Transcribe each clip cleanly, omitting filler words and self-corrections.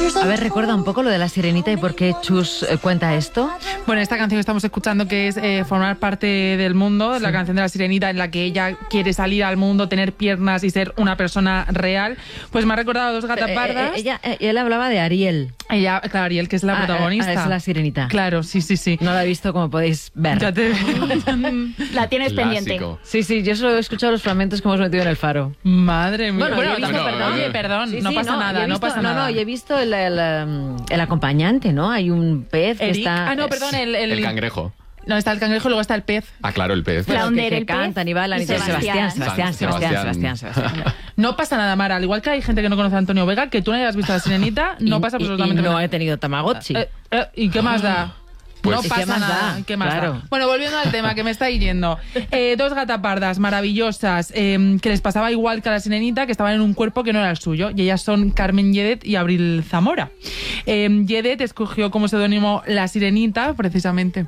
A ver, recuerda un poco lo de La Sirenita y por qué Chus cuenta esto. Bueno, esta canción que estamos escuchando, que es formar parte del mundo, la canción de La Sirenita, en la que ella quiere salir al mundo, tener piernas y ser una persona real, pues me ha recordado a Dos gatapardas. Él hablaba de Ariel. Ella, claro, Ariel, que es la protagonista. Es La Sirenita. Claro, sí. No la he visto, como podéis ver. Ya te... La tienes pendiente. Sí, yo solo he escuchado los fragmentos que hemos metido en el Faro. Madre mía. Bueno, perdón, no pasa nada, no pasa nada. No, y he visto el acompañante, ¿no? Hay un pez que está... Ah, no, perdón, el cangrejo. No, está el cangrejo y luego está el pez. Ah, claro, el pez. Flounder, que cantan y bailan y todo. Sebastián. No pasa nada, Mara. Al igual que hay gente que no conoce a Antonio Vega, que tú no hayas visto a La Sirenita, no pasa absolutamente nada. No he tenido Tamagotchi. ¿Y qué más da? Pues, no pasa nada. ¿Qué más Claro. da? Bueno, volviendo al tema que me está yendo. Dos gatapardas maravillosas que les pasaba igual que a La Sirenita, que estaban en un cuerpo que no era el suyo. Y ellas son Carmen Lledet y Abril Zamora. Lledet escogió como seudónimo La Sirenita, precisamente.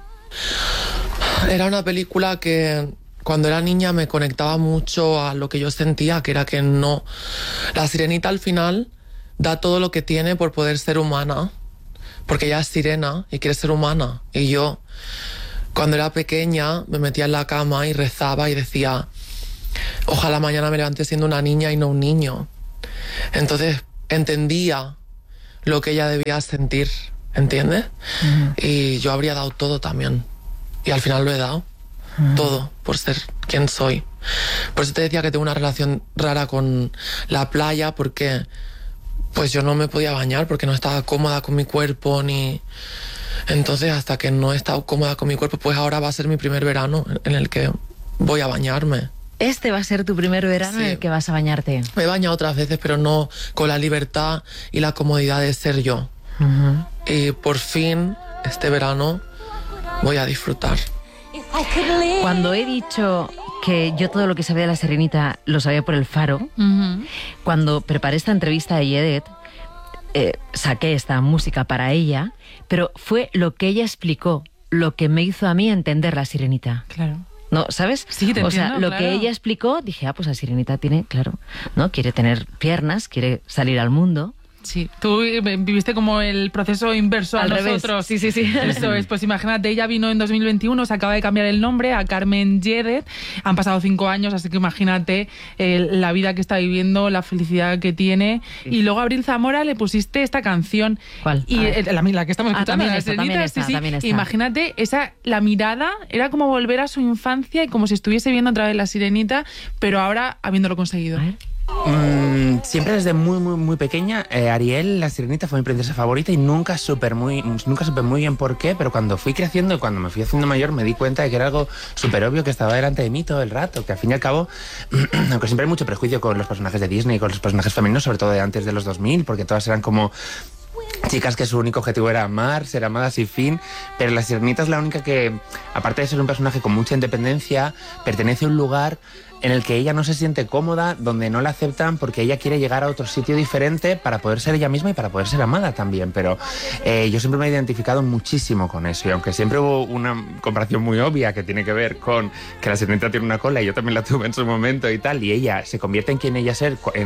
Era una película que cuando era niña me conectaba mucho a lo que yo sentía, que era que no... La Sirenita al final da todo lo que tiene por poder ser humana, porque ella es sirena y quiere ser humana. Y yo, cuando era pequeña, me metía en la cama y rezaba y decía, ojalá mañana me levante siendo una niña y no un niño. Entonces entendía lo que ella debía sentir, ¿entiendes? Y yo habría dado todo también. Y al final lo he dado. Todo, por ser quien soy. Por eso te decía que tengo una relación rara con la playa, porque pues yo no me podía bañar, porque no estaba cómoda con mi cuerpo, ni... Entonces, hasta que no he estado cómoda con mi cuerpo, pues ahora va a ser mi primer verano en el que voy a bañarme. Este va a ser tu primer verano en el que vas a bañarte. Me he bañado otras veces, pero no con la libertad y la comodidad de ser yo. Y por fin, este verano, voy a disfrutar. Cuando he dicho que yo todo lo que sabía de La Sirenita lo sabía por el Faro, cuando preparé esta entrevista a Lledet, saqué esta música para ella, pero fue lo que ella explicó, lo que me hizo a mí entender La Sirenita. Claro. ¿No? ¿Sabes? Sí, te entiendo, o sea, lo claro. que ella explicó, dije, pues La Sirenita tiene, claro, ¿no? Quiere tener piernas, quiere salir al mundo. Sí, tú viviste como el proceso inverso Al a revés. nosotros. Sí. Eso es, pues imagínate, ella vino en 2021, se acaba de cambiar el nombre a Carmen Lledet, han pasado 5 años, así que imagínate la vida que está viviendo, la felicidad que tiene. Y luego a Abril Zamora le pusiste esta canción. ¿Cuál? Y la que estamos escuchando, también La esta, Sirenita, también está. Imagínate, la mirada era como volver a su infancia y como si estuviese viendo otra vez La Sirenita, pero ahora habiéndolo conseguido. A ver. Siempre desde muy pequeña, Ariel, la Sirenita, fue mi princesa favorita y nunca supe muy bien por qué, pero cuando fui creciendo y cuando me fui haciendo mayor me di cuenta de que era algo súper obvio que estaba delante de mí todo el rato, que al fin y al cabo, aunque siempre hay mucho prejuicio con los personajes de Disney, con los personajes femeninos, sobre todo de antes de los 2000, porque todas eran como chicas que su único objetivo era amar, ser amadas y fin, pero la Sirenita es la única que, aparte de ser un personaje con mucha independencia, pertenece a un lugar en el que ella no se siente cómoda, donde no la aceptan porque ella quiere llegar a otro sitio diferente para poder ser ella misma y para poder ser amada también. Pero yo siempre me he identificado muchísimo con eso, y aunque siempre hubo una comparación muy obvia que tiene que ver con que la Sirenita tiene una cola y yo también la tuve en su momento y tal, y ella se convierte en quien ella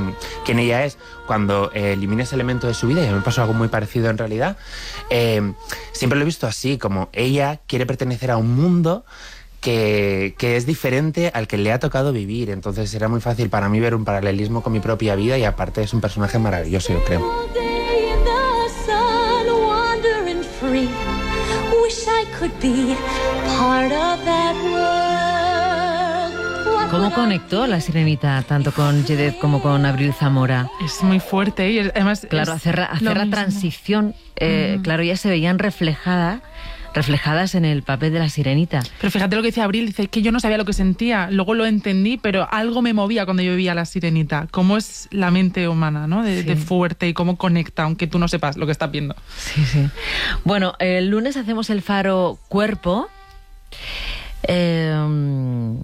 es cuando elimina ese elemento de su vida, y a mí me pasó algo muy parecido en realidad, siempre lo he visto así, como ella quiere pertenecer a un mundo que es diferente al que le ha tocado vivir. Entonces era muy fácil para mí ver un paralelismo con mi propia vida, y aparte es un personaje maravilloso, yo creo. ¿Cómo conectó La Sirenita tanto con Lledet como con Abril Zamora? Es muy fuerte y además... Claro, hacer la transición, claro, ya se veían reflejadas en el papel de La Sirenita. Pero fíjate lo que dice Abril, dice que yo no sabía lo que sentía, luego lo entendí, pero algo me movía cuando yo veía a La Sirenita. Cómo es la mente humana, ¿no? De fuerte, y cómo conecta, aunque tú no sepas lo que estás viendo. Sí. Bueno, el lunes hacemos el Faro Cuerpo.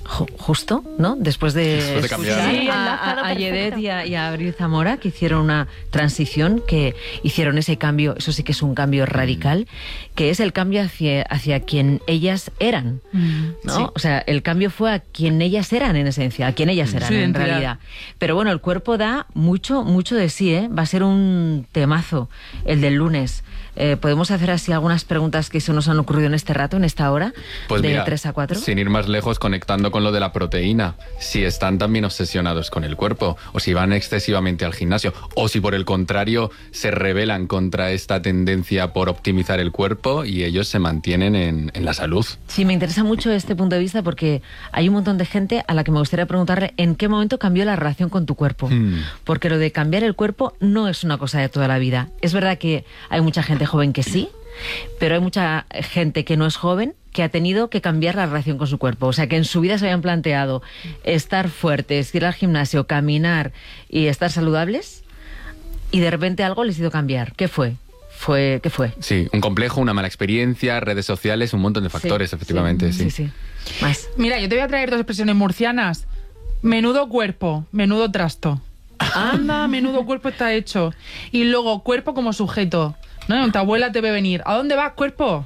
justo, ¿no? Después de cambiar. Sí, a Yedet y a Abril Zamora, que hicieron una transición, que hicieron ese cambio, eso sí que es un cambio radical, que es el cambio hacia quien ellas eran, ¿no? Sí. O sea, el cambio fue a quien ellas eran en esencia, a quien ellas eran Su en identidad. realidad. Pero bueno, el cuerpo da mucho de sí, ¿eh? Va a ser un temazo el del lunes. ¿Podemos hacer así algunas preguntas que se nos han ocurrido en este rato, en esta hora, Pues de mira, 3 a 4? sin ir más lejos, conectando con lo de la proteína, si están también obsesionados con el cuerpo, o si van excesivamente al gimnasio, o si por el contrario se rebelan contra esta tendencia por optimizar el cuerpo y ellos se mantienen en la salud. Sí, me interesa mucho este punto de vista porque hay un montón de gente a la que me gustaría preguntarle en qué momento cambió la relación con tu cuerpo. Porque lo de cambiar el cuerpo no es una cosa de toda la vida. Es verdad que hay mucha gente joven que sí, pero hay mucha gente que no es joven que ha tenido que cambiar la relación con su cuerpo. O sea, que en su vida se habían planteado estar fuertes, ir al gimnasio, caminar y estar saludables, y de repente algo les hizo cambiar. ¿Qué fue? ¿Qué fue? Sí, un complejo, una mala experiencia, redes sociales, un montón de factores, Sí, efectivamente. sí. Más. Mira, yo te voy a traer 2 expresiones murcianas. Menudo cuerpo, menudo trasto. Anda, menudo cuerpo está hecho. Y luego, cuerpo como sujeto. ¿No? Tu abuela te ve venir. ¿A dónde vas, cuerpo?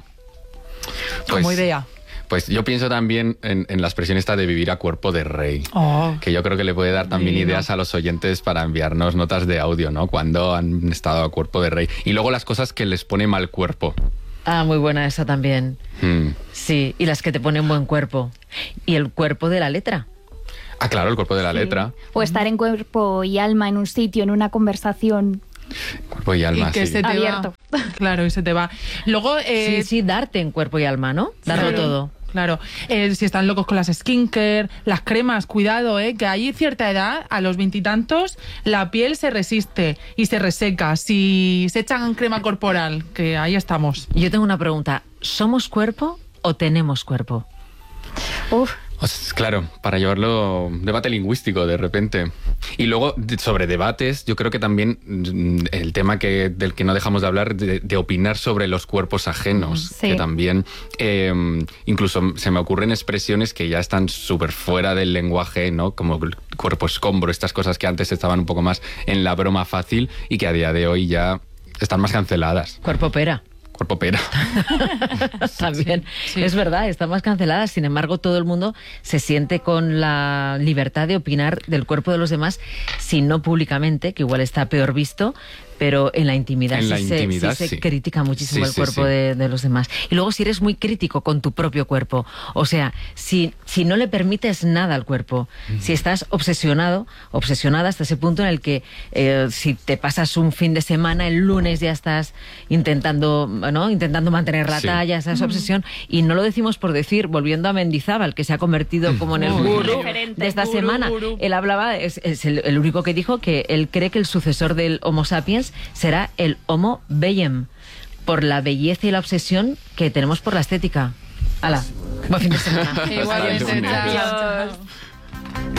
Como idea. Pues yo pienso también en la expresión esta de vivir a cuerpo de rey. Oh. Que yo creo que le puede dar también Divino. ideas a los oyentes para enviarnos notas de audio, ¿no? Cuando han estado a cuerpo de rey. Y luego las cosas que les pone mal cuerpo. Ah, muy buena esa también. Sí, y las que te ponen buen cuerpo. Y el cuerpo de la letra. Ah, claro, el cuerpo de la letra. O estar en cuerpo y alma en un sitio, en una conversación. Cuerpo y alma, Y que sí. se te Abierto. va. Claro, y se te va. Luego, Sí, darte en cuerpo y alma, ¿no? Darlo claro, todo. Claro. Si están locos con las skincare, las cremas, cuidado, que hay cierta edad, a los 20 y tantos, la piel se resiste y se reseca. Si se echan crema corporal, que ahí estamos. Yo tengo una pregunta. ¿Somos cuerpo o tenemos cuerpo? Uf, Pues, claro, para llevarlo debate lingüístico de repente. Y luego, sobre debates, yo creo que también el tema del que no dejamos de hablar, de opinar sobre los cuerpos ajenos, Sí. que también incluso se me ocurren expresiones que ya están súper fuera del lenguaje, ¿no? Como el cuerpo escombro, estas cosas que antes estaban un poco más en la broma fácil y que a día de hoy ya están más canceladas. Cuerpo pera. Cuerpo pera. También. Sí. Es verdad, están más canceladas. Sin embargo, todo el mundo se siente con la libertad de opinar del cuerpo de los demás, si no públicamente, que igual está peor visto, pero en la intimidad En la sí intimidad, se sí. critica muchísimo Sí, el sí, cuerpo sí. de los demás. Y luego si eres muy crítico con tu propio cuerpo, o sea, si no le permites nada al cuerpo, si estás obsesionada hasta ese punto en el que si te pasas un fin de semana, el lunes ya estás intentando mantener la Sí. talla, esa es obsesión, y no lo decimos por decir, volviendo a Mendizábal, que se ha convertido como en el gurú referente, de esta gurú, semana. gurú. Él hablaba, es el único que dijo que él cree que el sucesor del Homo sapiens será el Homo Bellem, por la belleza y la obsesión que tenemos por la estética. ¡Hala! Buen fin de semana. Igualmente, Adiós. chao.